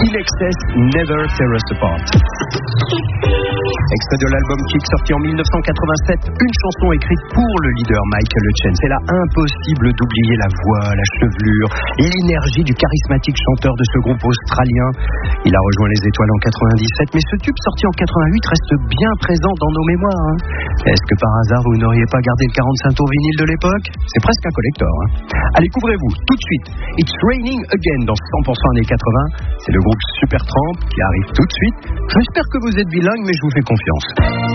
In Excess, Never Tear Us Apart. Extrait de l'album Kick, sorti en 1987, une chanson écrite pour le leader Michael Hutchence. C'est là impossible d'oublier la voix, la chevelure, l'énergie du charismatique chanteur de ce groupe australien. Il a rejoint les Étoiles en 97, mais ce tube sorti en 88 reste bien présent dans nos mémoires. Est-ce que par hasard vous n'auriez pas gardé le 45 tours vinyle de l'époque? C'est presque un collector. Allez, couvrez-vous tout de suite. It's Raining Again dans 100% années 80. C'est le groupe Supertramp qui arrive tout de suite. J'espère que vous êtes bilingue, mais je vous fais confiance.